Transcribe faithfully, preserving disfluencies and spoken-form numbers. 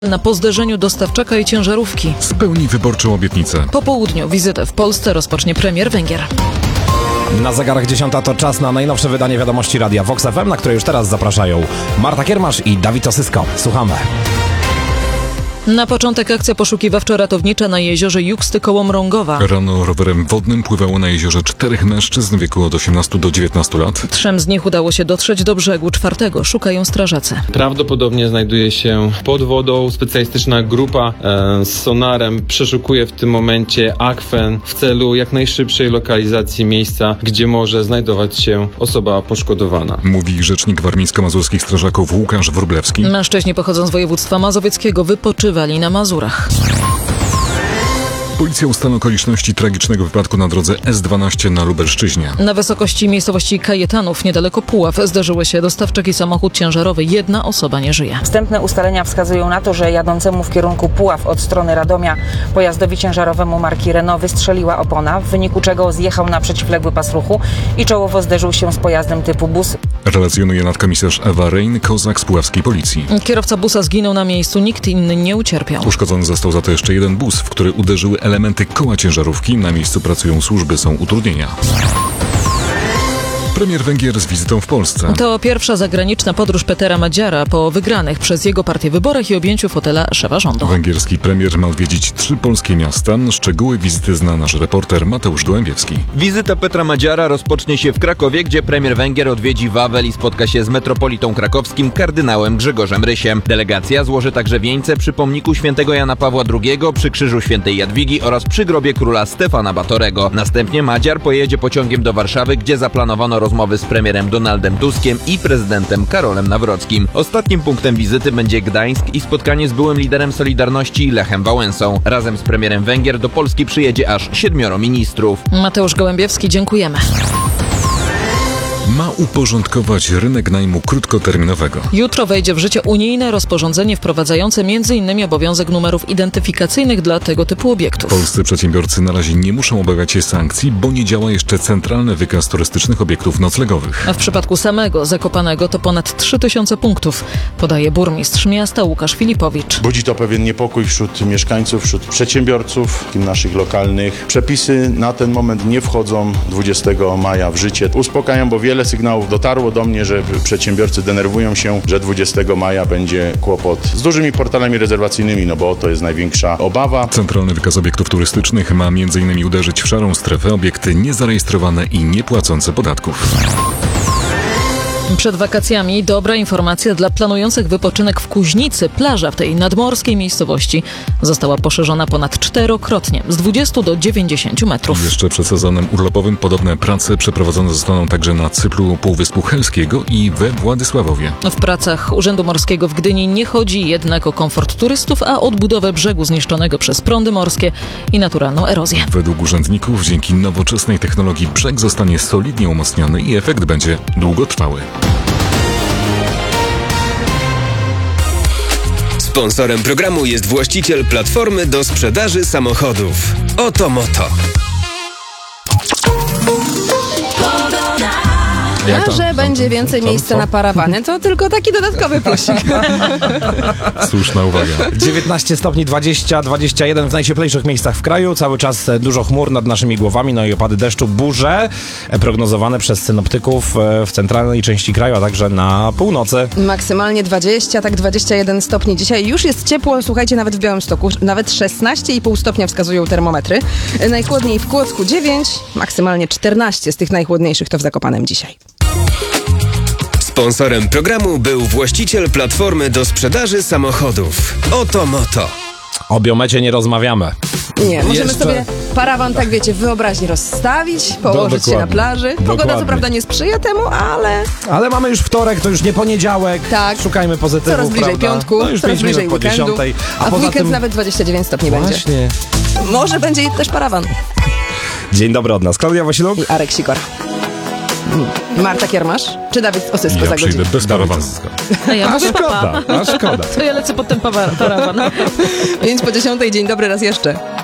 Na po zderzeniu dostawczaka i ciężarówki. Spełni wyborczą obietnicę. Po południu wizytę w Polsce rozpocznie premier Węgier. Na zegarach dziesiąta to czas na najnowsze wydanie wiadomości Radia Vox F M, na które już teraz zapraszają Marta Kiermasz i Dawid Osysko. Słuchamy. Na początek akcja poszukiwawczo-ratownicza na jeziorze Juksty koło Mrągowa. Rano rowerem wodnym pływało na jeziorze czterech mężczyzn w wieku od osiemnastu do dziewiętnastu lat. Trzem z nich udało się dotrzeć do brzegu, czwartego szukają strażacy. Prawdopodobnie znajduje się pod wodą. Specjalistyczna grupa e, z sonarem przeszukuje w tym momencie akwen w celu jak najszybszej lokalizacji miejsca, gdzie może znajdować się osoba poszkodowana. Mówi rzecznik warmińsko-mazurskich strażaków Łukasz Wróblewski. Mężczyźni pochodzą z województwa mazowieckiego, wypoczywali na Mazurach. Policja ustala okoliczności tragicznego wypadku na drodze S dwanaście na Lubelszczyźnie. Na wysokości miejscowości Kajetanów, niedaleko Puław, zderzyły się dostawczak i samochód ciężarowy. Jedna osoba nie żyje. Wstępne ustalenia wskazują na to, że jadącemu w kierunku Puław od strony Radomia pojazdowi ciężarowemu marki Renault wystrzeliła opona, w wyniku czego zjechał na przeciwległy pas ruchu i czołowo zderzył się z pojazdem typu bus. Relacjonuje nadkomisarz Ewa Rein-Kozak z puławskiej policji. Kierowca busa zginął na miejscu, nikt inny nie ucierpiał. Uszkodzony został za to jeszcze jeden bus, w który uderzyły elementy koła ciężarówki. Na miejscu pracują służby, są utrudnienia. Premier Węgier z wizytą w Polsce. To pierwsza zagraniczna podróż Petera Madziara po wygranych przez jego partię wyborach i objęciu fotela szefa rządu. Węgierski premier ma odwiedzić trzy polskie miasta. Szczegóły wizyty zna nasz reporter Mateusz Gołębiewski. Wizyta Petra Madziara rozpocznie się w Krakowie, gdzie premier Węgier odwiedzi Wawel i spotka się z metropolitą krakowskim kardynałem Grzegorzem Rysiem. Delegacja złoży także wieńce przy pomniku świętego Jana Pawła drugiego, przy krzyżu świętej Jadwigi oraz przy grobie króla Stefana Batorego. Następnie Madziar pojedzie pociągiem do Warszawy, gdzie zaplanowano rozmowy z premierem Donaldem Tuskiem i prezydentem Karolem Nawrockim. Ostatnim punktem wizyty będzie Gdańsk i spotkanie z byłym liderem Solidarności Lechem Wałęsą. Razem z premierem Węgier do Polski przyjedzie aż siedmioro ministrów. Mateusz Gołębiewski, dziękujemy. Ma uporządkować rynek najmu krótkoterminowego. Jutro wejdzie w życie unijne rozporządzenie wprowadzające między innymi obowiązek numerów identyfikacyjnych dla tego typu obiektów. Polscy przedsiębiorcy na razie nie muszą obawiać się sankcji, bo nie działa jeszcze centralny wykaz turystycznych obiektów noclegowych. A w przypadku samego Zakopanego to ponad trzy tysiące punktów, podaje burmistrz miasta Łukasz Filipowicz. Budzi to pewien niepokój wśród mieszkańców, wśród przedsiębiorców naszych lokalnych. Przepisy na ten moment nie wchodzą dwudziestego maja w życie. Uspokajam, bo wiele sygnałów dotarło do mnie, że przedsiębiorcy denerwują się, że dwudziestego maja będzie kłopot z dużymi portalami rezerwacyjnymi, no bo to jest największa obawa. Centralny wykaz obiektów turystycznych ma między innymi uderzyć w szarą strefę obiekty niezarejestrowane i niepłacące podatków. Przed wakacjami dobra informacja dla planujących wypoczynek w Kuźnicy. Plaża w tej nadmorskiej miejscowości została poszerzona ponad czterokrotnie, z dwudziestu do dziewięćdziesięciu metrów. Jeszcze przed sezonem urlopowym podobne prace przeprowadzone zostaną także na Cyplu Półwyspu Helskiego i we Władysławowie. W pracach Urzędu Morskiego w Gdyni nie chodzi jednak o komfort turystów, a odbudowę brzegu zniszczonego przez prądy morskie i naturalną erozję. Według urzędników dzięki nowoczesnej technologii brzeg zostanie solidnie umocniony i efekt będzie długotrwały. Sponsorem programu jest właściciel platformy do sprzedaży samochodów Oto Moto. A że będzie więcej miejsca na parawany, to tylko taki dodatkowy plusik. Słuszna uwaga. dziewiętnaście stopni, dwadzieścia, dwadzieścia jeden w najcieplejszych miejscach w kraju. Cały czas dużo chmur nad naszymi głowami, no i opady deszczu, burze prognozowane przez synoptyków w centralnej części kraju, a także na północy. Maksymalnie dwadzieścia, tak dwadzieścia jeden stopni. Dzisiaj już jest ciepło, słuchajcie, nawet w Białymstoku. Nawet szesnaście i pół stopnia wskazują termometry. Najchłodniej w Kłodzku dziewięć, maksymalnie czternaście z tych najchłodniejszych to w Zakopanem dzisiaj. Sponsorem programu był właściciel platformy do sprzedaży samochodów Oto Moto. O biomecie nie rozmawiamy. Nie, możemy Jeszcze... sobie parawan, tak wiecie, w wyobraźni rozstawić, położyć no, się na plaży. Pogoda dokładnie. co prawda nie sprzyja temu, ale... Ale mamy już wtorek, to już nie poniedziałek. Tak. Szukajmy pozytywu, Coraz bliżej prawda? piątku, no już coraz bliżej po weekendu. dziesiątej, a, a w weekend tym... nawet dwadzieścia dziewięć stopni Właśnie. będzie. Może będzie też parawan. Dzień dobry od nas. Klaudia Wasiluk I Arek Sikor. Marta Kiermasz czy Dawid Osysko Ja za przyjdę godzinę? bez parawanu. A ja A mówię szkoda, papa. a szkoda. To ja lecę pod ten pawa- parawan. Pięć po dziesiątej, dzień dobry raz jeszcze.